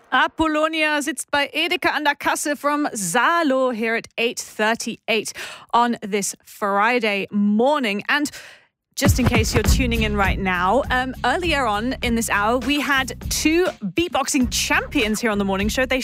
Apollonia sitzt bei Edeka an der Kasse from Zalo here at 8:38 on this Friday morning. And just in case you're tuning in right now, earlier on in this hour, we had two beatboxing champions here on the morning show. They